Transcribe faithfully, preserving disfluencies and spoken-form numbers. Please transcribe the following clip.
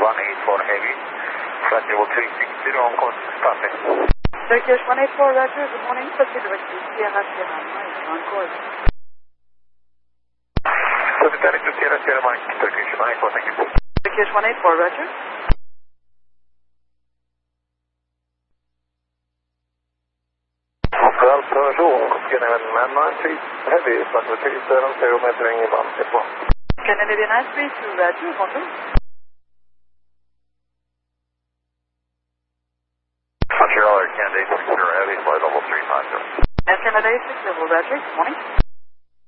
one eight four heavy, flight level three six zero on course passing. Turkish one eight four, Roger. Good morning. Facility Sierra Sierra Mike on course. Facility to Sierra Sierra Mike, Turkish one eight four, thank you. Turkish one eight four, Roger. Well, person, Canadian landline three heavy, flight level three seven zero, measuring one eight one. Canadian nine three two, Roger. Bonjour. Montreal Air Canada six zero heavy, flight level three five zero. Air Canada six zero, Roger. Good morning.